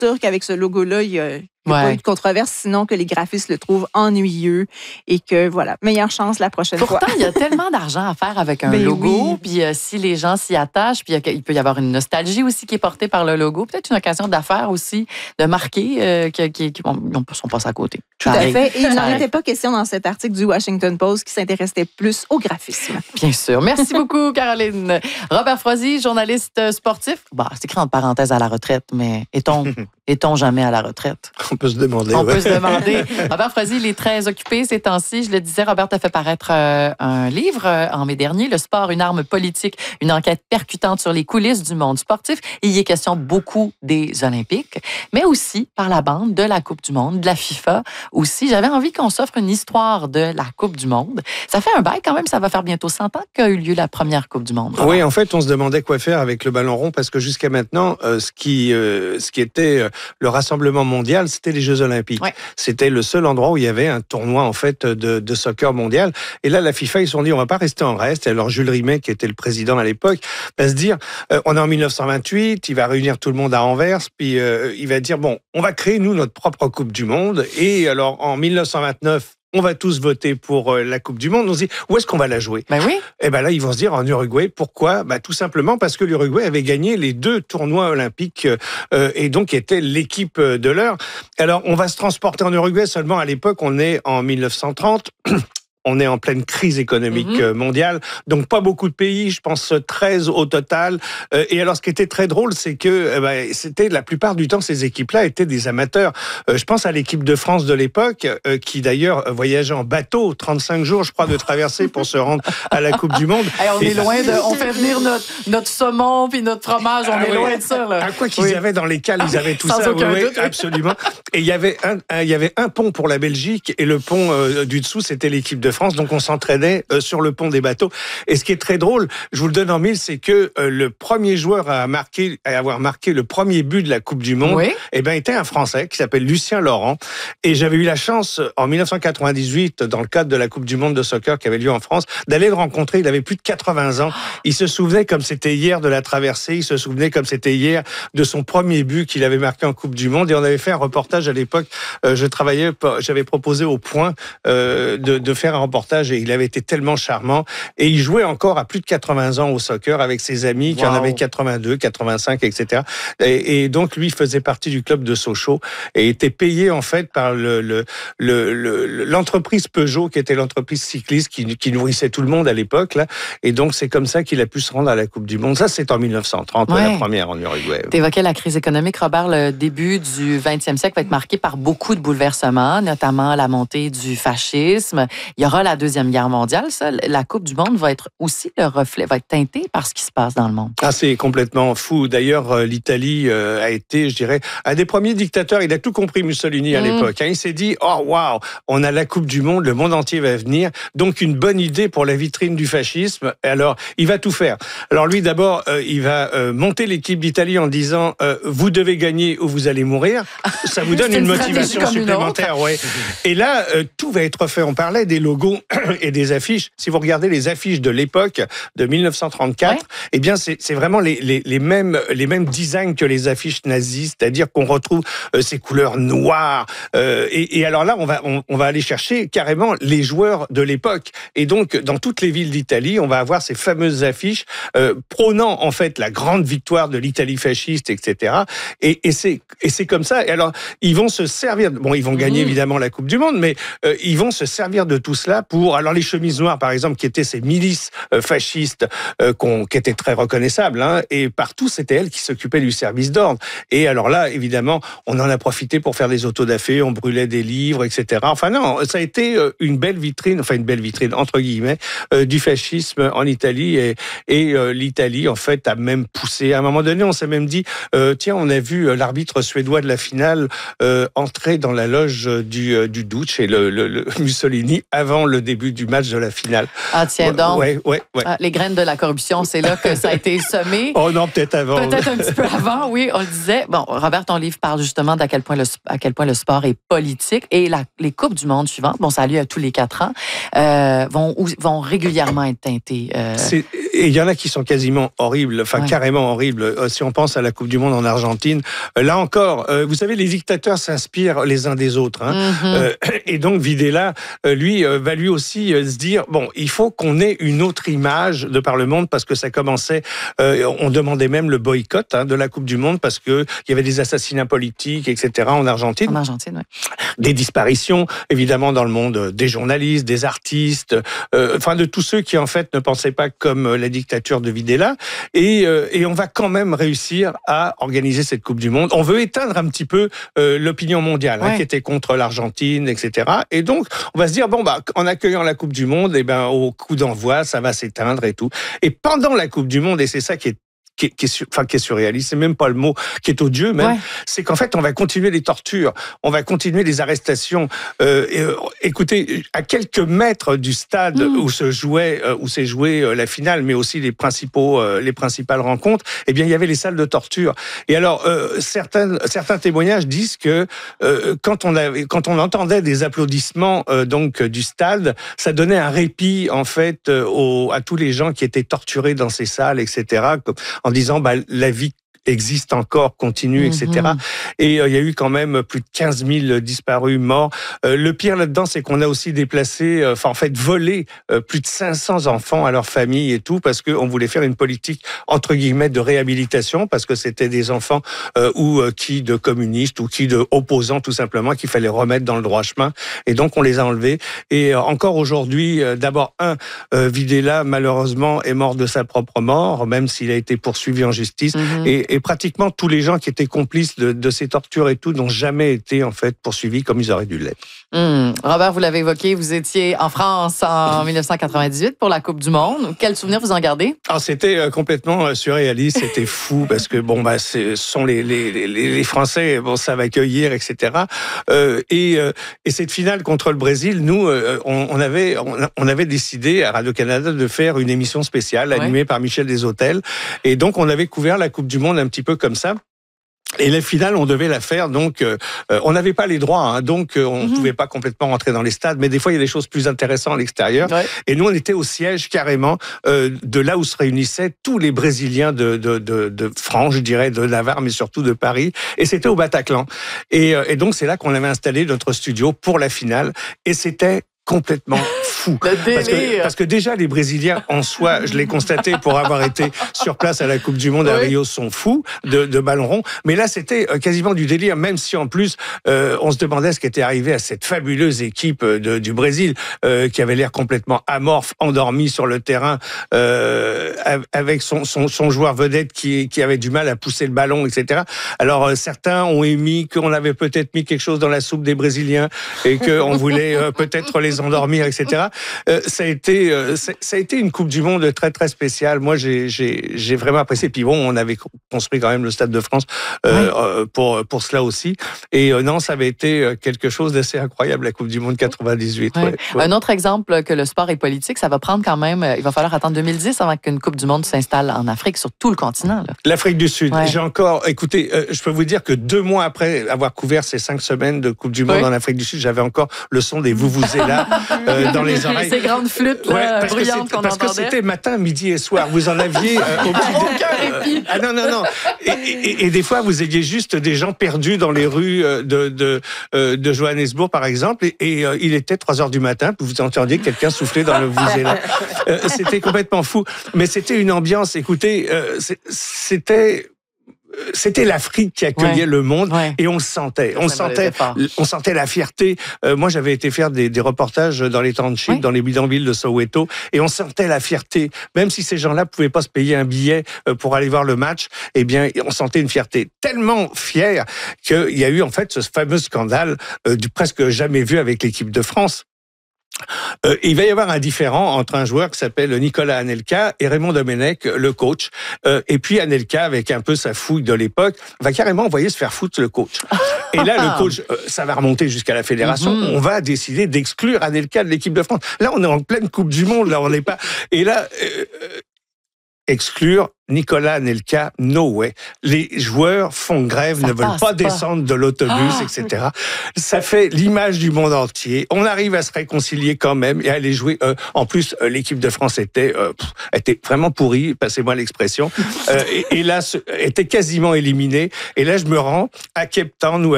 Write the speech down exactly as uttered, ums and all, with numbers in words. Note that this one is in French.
sûr qu'avec ce logo-là, il y a... Il n'y a ouais. pas eu de controverse, sinon que les graphistes le trouvent ennuyeux et que, voilà, meilleure chance la prochaine Pourtant, fois. Pourtant, il y a tellement d'argent à faire avec un ben logo, oui. puis euh, si les gens s'y attachent, puis il peut y avoir une nostalgie aussi qui est portée par le logo, peut-être une occasion d'affaires aussi, de marquer euh, qui, qui, qui bon, sont passés à côté. Tout à fait. Et il n'en était pas question dans cet article du Washington Post qui s'intéressait plus au graphisme. Bien sûr. Merci beaucoup, Caroline. Robert Froissy, journaliste sportif. Bon, c'est écrit entre parenthèses à la retraite, mais est-on, est-on jamais à la retraite? On peut se demander. On ouais. peut se demander. Robert Froissy, il est très occupé ces temps-ci. Je le disais, Robert a fait paraître euh, un livre euh, en mai dernier, Le sport, une arme politique, une enquête percutante sur les coulisses du monde sportif. Et il y est question beaucoup des Olympiques, mais aussi par la bande de la Coupe du monde, de la FIFA aussi. J'avais envie qu'on s'offre une histoire de la Coupe du monde. Ça fait un bail quand même, ça va faire bientôt cent ans qu'a eu lieu la première Coupe du monde. Robert. Oui, en fait, on se demandait quoi faire avec le ballon rond parce que jusqu'à maintenant, euh, ce, qui, euh, ce qui était euh, le rassemblement mondial, c'était les Jeux Olympiques. Ouais. C'était le seul endroit où il y avait un tournoi en fait de, de soccer mondial. Et là, la FIFA, ils se sont dit, on va pas rester en reste. Et alors, Jules Rimet, qui était le président à l'époque, va se dire, euh, on est en mille neuf cent vingt-huit, il va réunir tout le monde à Anvers, puis euh, il va dire, bon, on va créer, nous, notre propre Coupe du monde. Et alors, en mille neuf cent vingt-neuf, on va tous voter pour la Coupe du monde. On se dit, où est-ce qu'on va la jouer? Ben oui. Et ben là, ils vont se dire en Uruguay. Pourquoi? Ben, tout simplement parce que l'Uruguay avait gagné les deux tournois olympiques euh, et donc était l'équipe de l'heure. Alors, on va se transporter en Uruguay seulement à l'époque, on est en mille neuf cent trente. On est en pleine crise économique mm-hmm. mondiale, donc pas beaucoup de pays, je pense treize au total. Et alors, ce qui était très drôle, c'est que bah, c'était la plupart du temps, ces équipes-là étaient des amateurs. Je pense à l'équipe de France de l'époque, qui d'ailleurs voyageait en bateau, trente-cinq jours, je crois, de traversée pour se rendre à la Coupe du Monde. Hey, on et est loin de... On fait venir notre, notre saumon puis notre fromage, on ah, est oui. loin de ça. Là. À quoi qu'ils oui. avaient dans les cales, ils avaient tout Sans ça. aucun oui, doute. Absolument. Et il y avait un, un, il y avait un pont pour la Belgique et le pont euh, du dessous, c'était l'équipe de France, donc on s'entraînait euh, sur le pont des bateaux. Et ce qui est très drôle, je vous le donne en mille, c'est que euh, le premier joueur à marquer, à avoir marqué le premier but de la Coupe du Monde, oui. eh ben, était un Français qui s'appelle Lucien Laurent. Et j'avais eu la chance, en mille neuf cent quatre-vingt-dix-huit, dans le cadre de la Coupe du Monde de soccer qui avait lieu en France, d'aller le rencontrer. Il avait plus de quatre-vingts ans. Il se souvenait comme c'était hier de la traversée. Il se souvenait comme c'était hier de son premier but qu'il avait marqué en Coupe du Monde. Et on avait fait un reportage à l'époque. Euh, je travaillais, j'avais proposé au Point euh, de, de faire un reportage et il avait été tellement charmant. Et il jouait encore à plus de quatre-vingts ans au soccer avec ses amis qui wow. en avaient quatre-vingt-deux, quatre-vingt-cinq, et cetera. Et, et donc lui faisait partie du club de Sochaux et était payé en fait par le, le, le, le, l'entreprise Peugeot qui était l'entreprise cycliste qui, qui nourrissait tout le monde à l'époque là. Et donc c'est comme ça qu'il a pu se rendre à la Coupe du Monde. Ça c'est en mille neuf cent trente, ouais. la première en Uruguay. T'évoquais la crise économique, Robert. Le début du vingtième siècle va être marqué par beaucoup de bouleversements, notamment la montée du fascisme. Il y aura la Deuxième Guerre mondiale. Ça, la Coupe du monde va être aussi le reflet, va être teintée par ce qui se passe dans le monde. Ah, c'est complètement fou. D'ailleurs, l'Italie a été, je dirais, un des premiers dictateurs. Il a tout compris, Mussolini, à mmh. l'époque. Il s'est dit, oh, waouh, on a la Coupe du monde, le monde entier va venir. Donc, une bonne idée pour la vitrine du fascisme. Alors, il va tout faire. Alors, lui, d'abord, euh, il va euh, monter l'équipe d'Italie en disant, euh, vous devez gagner ou vous allez mourir. Ça vous donne une, une motivation supplémentaire. Ouais. Et là, euh, tout va être fait. On parlait des logos et des affiches. Si vous regardez les affiches de l'époque, de mille neuf cent trente-quatre, ouais. eh bien, c'est, c'est vraiment les, les, les, mêmes, les mêmes designs que les affiches nazies, c'est-à-dire qu'on retrouve euh, ces couleurs noires. Euh, et, et alors là, on va, on, on va aller chercher carrément les joueurs de l'époque. Et donc, dans toutes les villes d'Italie, on va avoir ces fameuses affiches euh, prônant, en fait, la grande victoire de l'Italie fasciste, et cetera. Et, et, c'est, et c'est comme ça. Et alors, ils vont se servir... Bon, ils vont gagner, mmh. évidemment, la Coupe du monde, mais euh, ils vont se servir de tout cela pour... Alors, les chemises noires, par exemple, qui étaient ces milices euh, fascistes euh, qu'on, qui étaient très reconnaissables, hein, et partout, c'était elles qui s'occupaient du service d'ordre. Et alors là, évidemment, on en a profité pour faire des autodafés, on brûlait des livres, et cetera. Enfin non, ça a été une belle vitrine, enfin une belle vitrine, entre guillemets, euh, du fascisme en Italie. Et, et euh, l'Italie, en fait, a même poussé. À un moment donné, on s'est même dit, euh, tiens, on a vu l'arbitre suédois de la finale euh, entrer dans la loge du, euh, du Duce et le, le, le Mussolini avant le début du match de la finale. Ah tiens donc. Ouais, ouais, ouais. Ah, les graines de la corruption, c'est là que ça a été semé. Oh non, peut-être avant. Peut-être un petit peu avant, oui, on le disait. Bon, Robert, ton livre parle justement d'à quel point le, à quel point le sport est politique. Et la, les Coupes du monde suivantes, bon, ça a lieu à tous les quatre ans, euh, vont, vont régulièrement être teintées. Euh... C'est, et il y en a qui sont quasiment horribles, enfin ouais. carrément horribles. Euh, si on pense à la Coupe du Monde en Argentine, euh, là encore, euh, vous savez, les dictateurs s'inspirent les uns des autres. Hein. Mm-hmm. euh, et donc Videla, euh, lui, euh, va lui aussi euh, se dire, bon, il faut qu'on ait une autre image de par le monde, parce que ça commençait, euh, on demandait même le boycott hein, de la Coupe du Monde, parce qu'il y avait des assassinats politiques, et cetera en Argentine. En Argentine, oui. Des disparitions, évidemment, dans le monde des journalistes, des artistes, euh, enfin de tous ceux qui, en fait, ne pensaient pas comme la dictature de Videla. Et, euh, et on va quand même réussir à organiser cette Coupe du Monde. On veut éteindre un petit peu euh, l'opinion mondiale, ouais. hein, qui était contre l'Argentine, et cetera. Et donc, on va se dire, bon, bah, en accueillant la Coupe du Monde, eh ben, au coup d'envoi, ça va s'éteindre et tout. Et pendant la Coupe du Monde, et c'est ça qui est Qui est, qui, est, enfin, qui est surréaliste, c'est même pas le mot, qui est odieux même, ouais. c'est qu'en fait on va continuer les tortures, on va continuer les arrestations. Euh, et, euh, écoutez, à quelques mètres du stade mmh. où se jouait, euh, où s'est jouée euh, la finale, mais aussi les principaux, euh, les principales rencontres, eh bien il y avait les salles de torture. Et alors euh, certains, certains témoignages disent que euh, quand on avait, quand on entendait des applaudissements euh, donc du stade, ça donnait un répit en fait euh, aux, à tous les gens qui étaient torturés dans ces salles, et cetera. En disant bah, la vie existe encore, continue, et cetera. Mm-hmm. Et euh, il y a eu quand même plus de quinze mille disparus, morts. Euh, le pire là-dedans, c'est qu'on a aussi déplacé, enfin euh, en fait volé euh, plus de cinq cents enfants à leur famille et tout, parce qu'on voulait faire une politique entre guillemets de réhabilitation, parce que c'était des enfants euh, ou euh, qui de communistes ou qui de opposants tout simplement, qu'il fallait remettre dans le droit chemin. Et donc on les a enlevés. Et euh, encore aujourd'hui, euh, d'abord un, euh, Videla malheureusement est mort de sa propre mort, même s'il a été poursuivi en justice. Mm-hmm. Et Et pratiquement tous les gens qui étaient complices de, de ces tortures et tout n'ont jamais été en fait poursuivis comme ils auraient dû l'être. Mmh. Robert, vous l'avez évoqué, vous étiez en France en dix-neuf cent quatre-vingt-dix-huit pour la Coupe du Monde. Quel souvenir vous en gardez? Alors, c'était euh, complètement surréaliste, c'était fou parce que bon bah ce sont les les les, les Français, bon ça va accueillir, et cetera. Euh, et euh, et cette finale contre le Brésil, nous euh, on, on avait on, on avait décidé à Radio-Canada de faire une émission spéciale animée ouais. par Michel Desautels, et donc on avait couvert la Coupe du Monde un petit peu comme ça. Et la finale, on devait la faire, donc euh, on n'avait pas les droits, hein, donc euh, on ne mm-hmm. pouvait pas complètement rentrer dans les stades, mais des fois il y a des choses plus intéressantes à l'extérieur. Ouais. Et nous, on était au siège carrément euh, de là où se réunissaient tous les Brésiliens de, de, de, de France, je dirais, de Navarre, mais surtout de Paris. Et c'était au Bataclan. Et, euh, et donc c'est là qu'on avait installé notre studio pour la finale. Et c'était complètement fou. Parce que, parce que déjà, les Brésiliens, en soi, je l'ai constaté pour avoir été sur place à la Coupe du Monde à oui. Rio, sont fous de, de ballon rond. Mais là, c'était quasiment du délire, même si en plus, euh, on se demandait ce qui était arrivé à cette fabuleuse équipe de, du Brésil, euh, qui avait l'air complètement amorphe, endormie sur le terrain, euh, avec son, son, son joueur vedette qui, qui avait du mal à pousser le ballon, et cetera. Alors, euh, certains ont émis qu'on avait peut-être mis quelque chose dans la soupe des Brésiliens et qu'on voulait euh, peut-être les endormir, et cetera. Euh, ça a été, euh, ça a été une Coupe du Monde très très spéciale. Moi, j'ai, j'ai, j'ai vraiment apprécié. Puis bon, on avait construit quand même le Stade de France euh, oui. pour pour cela aussi. Et euh, non, ça avait été quelque chose d'assez incroyable la Coupe du Monde quatre-vingt-dix-huit. Oui. Ouais. Ouais. Un autre exemple que le sport est politique, ça va prendre quand même. Il va falloir attendre deux mille dix avant qu'une Coupe du Monde s'installe en Afrique, sur tout le continent. Là. L'Afrique du Sud. Ouais. J'ai encore, écoutez, euh, je peux vous dire que deux mois après avoir couvert ces cinq semaines de Coupe du Monde oui. en Afrique du Sud, j'avais encore le son des vuvuzelas euh, dans les oreilles. Ces grandes flûtes là, ouais, bruyantes qu'on parce entendait. Parce que c'était matin, midi et soir. Vous en aviez euh, au petit aucun répit. Euh, ah non, non, non. Et, et, et des fois, vous aviez juste des gens perdus dans les rues de, de, de Johannesburg, par exemple, et, et euh, il était trois heures du matin, puis vous entendiez quelqu'un souffler dans le vuvuzela. euh, c'était complètement fou. Mais c'était une ambiance, écoutez, euh, c'était... C'était l'Afrique qui accueillait ouais. le monde ouais. et on le sentait. On sentait, on sentait la fierté. Euh, moi, j'avais été faire des, des reportages dans les townships, ouais. dans les bidonvilles de Soweto, et on sentait la fierté. Même si ces gens-là pouvaient pas se payer un billet pour aller voir le match, eh bien, on sentait une fierté tellement fière qu'il y a eu en fait ce fameux scandale euh, du presque jamais vu avec l'équipe de France. Euh, il va y avoir un différend entre un joueur qui s'appelle Nicolas Anelka et Raymond Domenech, le coach. Euh, et puis Anelka, avec un peu sa fouille de l'époque, va carrément envoyer se faire foutre le coach. Et là, le coach, euh, ça va remonter jusqu'à la fédération. Mm-hmm. On va décider d'exclure Anelka de l'équipe de France. Là, on est en pleine Coupe du Monde. Là, on n'est pas. Et là. Euh, exclure Nicolas Anelka, no way. Les joueurs font grève, Ça ne veulent passe pas, pas. descendre de l'autobus, Ah! et cetera. Ça fait l'image du monde entier. On arrive à se réconcilier quand même et à aller jouer. Euh, en plus, euh, l'équipe de France était, euh, pff, était vraiment pourrie, passez-moi l'expression. Euh, et, et là, ce- était quasiment éliminée. Et là, je me rends à Cape Town où